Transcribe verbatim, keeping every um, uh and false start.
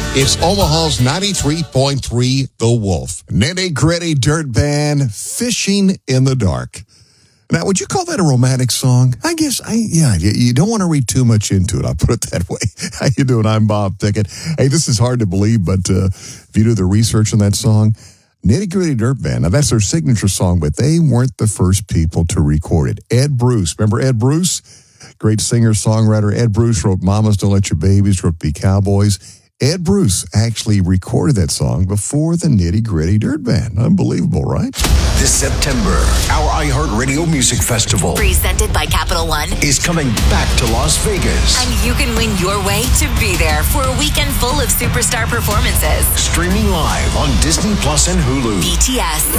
It's Omaha's ninety-three point three The Wolf. Nitty Gritty Dirt Band, Fishing in the Dark. Now, would you call that a romantic song? I guess, I yeah, you, you don't want to read too much into it. I'll put it that way. How you doing? I'm Bob Pickett. Hey, this is hard to believe, but uh, if you do the research on that song, Nitty Gritty Dirt Band, now that's their signature song, but they weren't the first people to record it. Ed Bruce, remember Ed Bruce? Great singer-songwriter. Ed Bruce wrote Mamas Don't Let Your Babies, wrote Be Cowboys. Ed Bruce actually recorded that song before the Nitty Gritty Dirt Band. Unbelievable, right? This September, our iHeartRadio Music Festival, presented by Capital One, is coming back to Las Vegas. And you can win your way to be there for a weekend full of superstar performances. Streaming live on Disney Plus and Hulu. B T S,